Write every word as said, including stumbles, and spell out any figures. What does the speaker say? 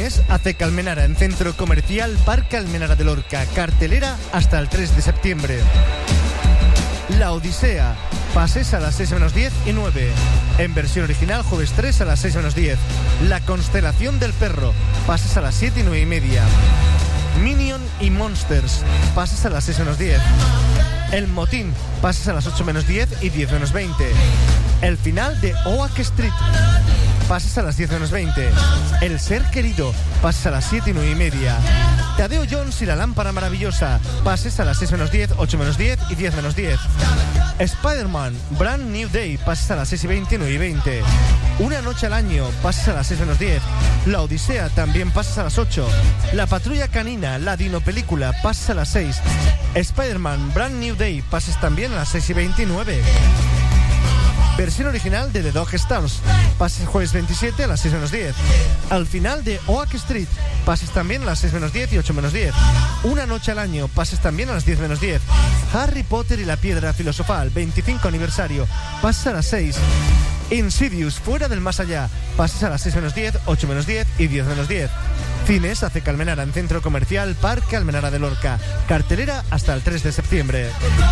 Cines Ateca Almenara en Centro Comercial Parque Almenara de Lorca. Cartelera hasta el tres de septiembre. La Odisea. Pases a las seis menos diez y nueve. En versión original, jueves tres a las seis menos diez. La Constelación del Perro. Pases a las siete y nueve y media. Minion y Monsters. Pases a las seis menos diez. El Motín. Pases a las ocho menos diez y diez menos veinte. El final de Oak Street. Pases a las diez menos veinte. El Ser Querido. Pases a las siete y nueve y media. Tadeo Jones y la Lámpara Maravillosa. Pases a las seis menos diez, ocho menos diez y diez menos diez. Spider-Man Brand New Day. Pases a las seis y veinte y nueve y veinte. Una noche al año. Pases a las seis menos diez. La Odisea también pases a las ocho. La Patrulla Canina, la Dino Película, pases a las seis. Spider-Man Brand New Day. Pases también a las seis y veinte y nueve. Versión original de The Dog Stars. Pases jueves veintisiete a las seis menos diez. Al final de Oak Street. Pases también a las seis menos diez y ocho menos diez. Una noche al año. Pases también a las diez menos diez. Harry Potter y la Piedra Filosofal. veinticinco aniversario. Pases a las seis. Insidious, Fuera del Más Allá. Pases a las seis menos diez, ocho menos diez y diez menos diez. Cines Ateca Almenara en Centro Comercial Parque Almenara de Lorca. Cartelera hasta el tres de septiembre.